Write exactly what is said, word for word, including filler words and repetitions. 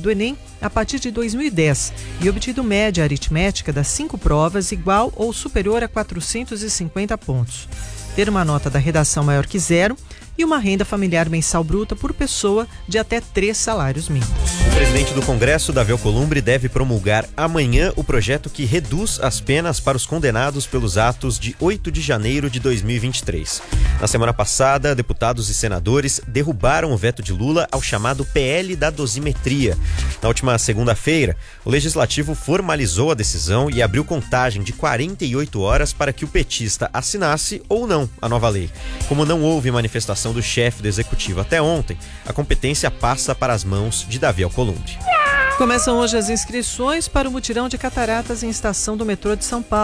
do Enem a partir de dois mil e dez e obtido média aritmética das cinco provas igual ou superior a quatrocentos e cinquenta pontos. Ter uma nota da redação maior que zero e uma renda familiar mensal bruta por pessoa de até três salários mínimos. O presidente do Congresso, Davi Alcolumbre, deve promulgar amanhã o projeto que reduz as penas para os condenados pelos atos de oito de janeiro de dois mil e vinte e três. Na semana passada, deputados e senadores derrubaram o veto de Lula ao chamado P L da dosimetria. Na última segunda-feira, o Legislativo formalizou a decisão e abriu contagem de quarenta e oito horas para que o petista assinasse ou não a nova lei. Como não houve manifestação do chefe do Executivo até ontem, a competência passa para as mãos de Davi Alcolumbre. Começam hoje as inscrições para o mutirão de cataratas em estação do metrô de São Paulo.